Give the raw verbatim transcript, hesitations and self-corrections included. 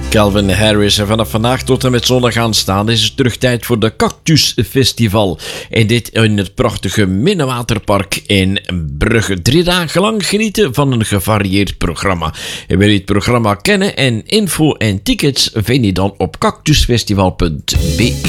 Calvin Harris. En vanaf vandaag tot en met zondag aanstaan is het terug tijd voor de Cactus Festival. En dit in het prachtige Minnewaterpark in Brugge. Drie dagen lang genieten van een gevarieerd programma. En wil je het programma kennen en info en tickets vind je dan op cactusfestival punt b e.